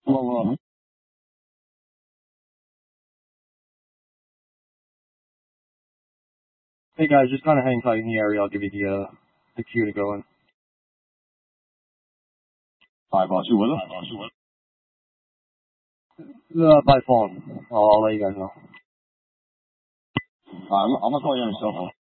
Well, hey guys, just kind of hang tight in the area. I'll give you the cue to go in. Alright, boss, you with us? By phone. I'll let you guys know. I'm gonna call you on your cell phone.